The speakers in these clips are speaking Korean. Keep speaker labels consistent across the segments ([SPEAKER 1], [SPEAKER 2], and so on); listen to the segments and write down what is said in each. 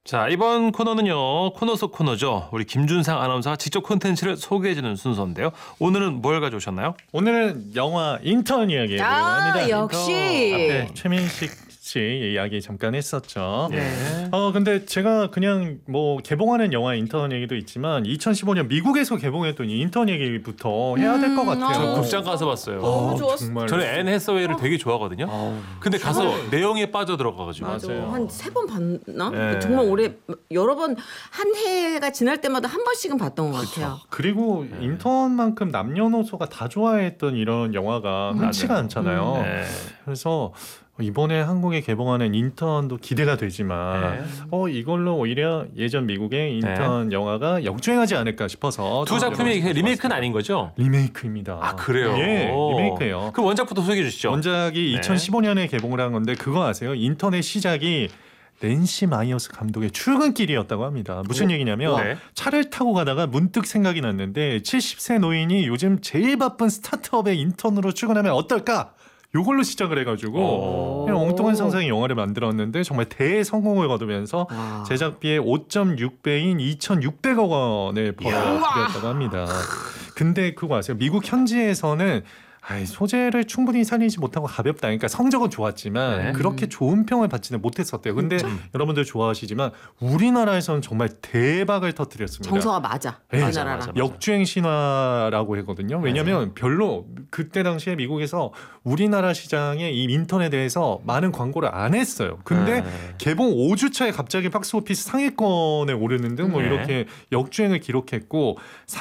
[SPEAKER 1] 자, 이번 코너는요. 코너 속 코너죠. 우리 김준상 아나운서가 직접 콘텐츠를 소개해주는 순서인데요. 오늘은 뭘 가져오셨나요?
[SPEAKER 2] 오늘은 영화 인턴 이야기 해보려고 합니다.
[SPEAKER 3] 역시.
[SPEAKER 2] 앞에 최민식 씨 이야기 잠깐 했었죠.
[SPEAKER 3] 네.
[SPEAKER 2] 근데 제가 그냥 뭐 개봉하는 영화 인턴 얘기도 있지만 2015년 미국에서 개봉했던 이 인턴 얘기부터 해야 될 것 같아요.
[SPEAKER 1] 저 극장 가서 봤어요.
[SPEAKER 3] 너무 좋았어.
[SPEAKER 2] 정말.
[SPEAKER 1] 저는 앤 해서웨이를 되게 좋아하거든요. 근데 가서 내용에 빠져들어가가지고.
[SPEAKER 2] 맞아요.
[SPEAKER 3] 한 3번 봤나?
[SPEAKER 1] 네.
[SPEAKER 3] 정말 오래 여러 번 한 해가 지날 때마다 한 번씩은 봤던 것 같아요.
[SPEAKER 2] 그리고 인턴만큼 남녀노소가 다 좋아했던 이런 영화가 흔치가 않잖아요.
[SPEAKER 1] 네.
[SPEAKER 2] 그래서 이번에 한국에 개봉하는 인턴도 기대가 되지만 이걸로 오히려 예전 미국의 인턴 영화가 역주행하지 않을까 싶어서
[SPEAKER 1] 두 작품이 리메이크는 아닌 거죠?
[SPEAKER 2] 리메이크입니다.
[SPEAKER 1] 아, 그래요?
[SPEAKER 2] 예, 리메이크예요.
[SPEAKER 1] 그럼 원작부터 소개해 주시죠.
[SPEAKER 2] 원작이
[SPEAKER 1] 네.
[SPEAKER 2] 2015년에 개봉을 한 건데 그거 아세요? 인턴의 시작이 낸시 마이어스 감독의 출근길이었다고 합니다. 무슨 얘기냐면
[SPEAKER 1] 네.
[SPEAKER 2] 차를 타고 가다가 문득 생각이 났는데 70세 노인이 요즘 제일 바쁜 스타트업의 인턴으로 출근하면 어떨까? 요걸로 시작을 해가지고 그냥 엉뚱한 상상의 영화를 만들었는데 정말 대성공을 거두면서
[SPEAKER 3] 와.
[SPEAKER 2] 제작비의 5.6배인 2,600억 원을 벌어들였다고 합니다. 근데 그거 아세요? 미국 현지에서는 소재를 충분히 살리지 못하고 가볍다. 그러니까 성적은 좋았지만
[SPEAKER 1] 네.
[SPEAKER 2] 그렇게 좋은 평을 받지는 못했었대요. 근데 여러분들 좋아하시지만 우리나라에서는 정말 대박을 터뜨렸습니다.
[SPEAKER 3] 정서가 맞아.
[SPEAKER 2] 네.
[SPEAKER 3] 우리나라랑.
[SPEAKER 1] 맞아.
[SPEAKER 2] 역주행 신화라고 하거든요. 왜냐하면 별로 그때 당시에 미국에서 우리나라 시장에 이 인턴에 대해서 많은 광고를 안 했어요. 근데 개봉 5주 차에 갑자기 박스오피스 상위권에 오르는 등 뭐
[SPEAKER 1] 네.
[SPEAKER 2] 이렇게 역주행을 기록했고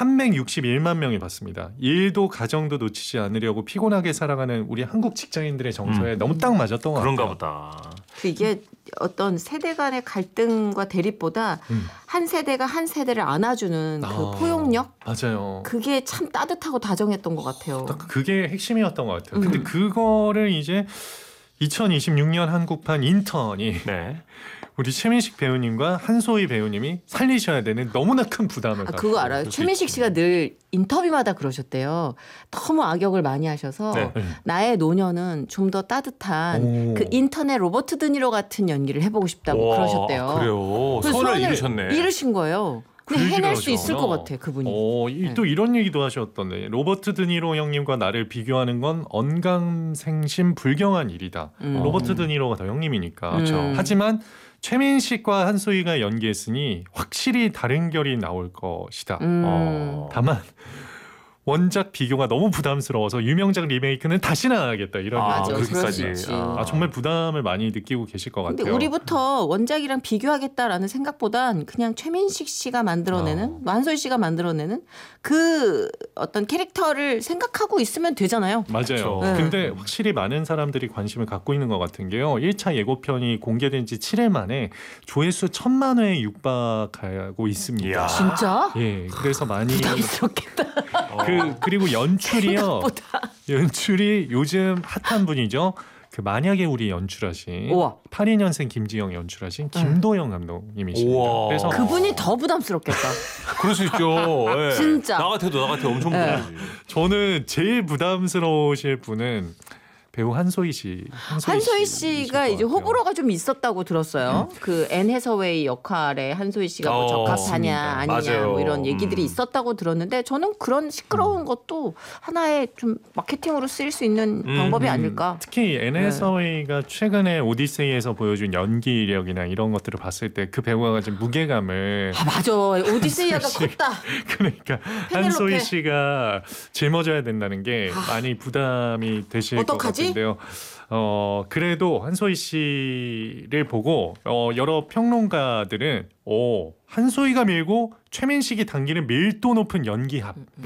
[SPEAKER 2] 361만 명이 봤습니다. 일도 가정도 놓치지 않으려고 피곤하게 살아가는 우리 한국 직장인들의 정서에 너무 딱 맞았던 것 같아요.
[SPEAKER 1] 그런가 보다.
[SPEAKER 3] 이게 어떤 세대 간의 갈등과 대립보다 한 세대가 한 세대를 안아주는 그 포용력?
[SPEAKER 2] 맞아요.
[SPEAKER 3] 그게 참 따뜻하고 다정했던 것 같아요.
[SPEAKER 2] 딱 그게 핵심이었던 것 같아요. 근데 그거를 이제 2026년 한국판 인턴이
[SPEAKER 1] 네.
[SPEAKER 2] 우리 최민식 배우님과 한소희 배우님이 살리셔야 되는 너무나 큰 부담을 갖고
[SPEAKER 3] 그거 알아요?
[SPEAKER 2] 볼수
[SPEAKER 3] 최민식
[SPEAKER 2] 있습니다.
[SPEAKER 3] 씨가 늘 인터뷰마다 그러셨대요. 너무 악역을 많이 하셔서
[SPEAKER 1] 네.
[SPEAKER 3] 나의 노년은 좀 더 따뜻한
[SPEAKER 2] 오.
[SPEAKER 3] 그 인터넷 로버트 드니로 같은 연기를 해보고 싶다고
[SPEAKER 1] 와,
[SPEAKER 3] 그러셨대요.
[SPEAKER 1] 그래요?
[SPEAKER 3] 그래서
[SPEAKER 1] 손을 이루셨네.
[SPEAKER 3] 이루신 거예요.
[SPEAKER 2] 그
[SPEAKER 3] 근데
[SPEAKER 2] 얘기를
[SPEAKER 3] 해낼 수 있을 것
[SPEAKER 2] 하셨구나.
[SPEAKER 3] 같아 그분이.
[SPEAKER 2] 또 이런 얘기도 하셨던데 로버트 드니로 형님과 나를 비교하는 건 언감생심 불경한 일이다. 로버트 드니로가 더 형님이니까.
[SPEAKER 3] 그렇죠.
[SPEAKER 2] 하지만 최민식과 한소희가 연기했으니 확실히 다른 결이 나올 것이다. 다만 원작 비교가 너무 부담스러워서 유명작 리메이크는 다시는 안 하겠다. 이런
[SPEAKER 1] 아,
[SPEAKER 2] 얘기가
[SPEAKER 3] 그럴 수
[SPEAKER 1] 그렇게까지.
[SPEAKER 3] 있지.
[SPEAKER 2] 정말 부담을 많이 느끼고 계실 것
[SPEAKER 3] 근데
[SPEAKER 2] 같아요.
[SPEAKER 3] 우리부터 원작이랑 비교하겠다라는 생각보단 그냥 최민식 씨가 만들어내는 한소희 씨가 만들어내는 그 어떤 캐릭터를 생각하고 있으면 되잖아요.
[SPEAKER 2] 맞아요.
[SPEAKER 1] 그렇죠.
[SPEAKER 3] 네.
[SPEAKER 2] 근데 확실히 많은 사람들이 관심을 갖고 있는 것 같은 게요. 1차 예고편이 공개된 지 7일 만에 조회수 1,000만 회에 육박하고 있습니다.
[SPEAKER 1] 이야.
[SPEAKER 3] 진짜?
[SPEAKER 2] 예, 그래서 많이
[SPEAKER 3] 부담스럽겠다.
[SPEAKER 2] 그리고 연출이요.
[SPEAKER 3] 생각보다.
[SPEAKER 2] 연출이 요즘 핫한 분이죠. 그 만약에 우리 연출하신
[SPEAKER 3] 우와.
[SPEAKER 2] 82년생 김지영 연출하신 김도영 감독님이십니다.
[SPEAKER 1] 우와.
[SPEAKER 2] 그래서
[SPEAKER 3] 그분이 더 부담스럽겠다.
[SPEAKER 1] 그럴 수 있죠. 예.
[SPEAKER 3] 진짜.
[SPEAKER 1] 나 같아도 엄청 부담이지.
[SPEAKER 2] 저는 제일 부담스러우실 분은 배우 한소희 씨.
[SPEAKER 3] 한소희 씨가 이제 호불호가 좀 있었다고 들었어요. 그 앤 해서웨이 역할에 한소희 씨가 뭐 적합하냐 아니냐
[SPEAKER 1] 맞아요.
[SPEAKER 3] 뭐 이런 얘기들이 있었다고 들었는데 저는 그런 시끄러운 것도 하나의 좀 마케팅으로 쓰일 수 있는 방법이 아닐까.
[SPEAKER 2] 특히 앤 해서웨이가 최근에 오디세이에서 보여준 연기력이나 이런 것들을 봤을 때 그 배우가 가진 무게감을
[SPEAKER 3] 아 맞아. 오디세이아가 컸다.
[SPEAKER 2] 그러니까
[SPEAKER 3] 페넬로페.
[SPEAKER 2] 한소희 씨가 짊어져야 된다는 게 많이 부담이 되실
[SPEAKER 3] 어떡하지?
[SPEAKER 2] 것 같은데요. 그래도 한소희 씨를 보고 여러 평론가들은 한소희가 밀고 최민식이 당기는 밀도 높은 연기합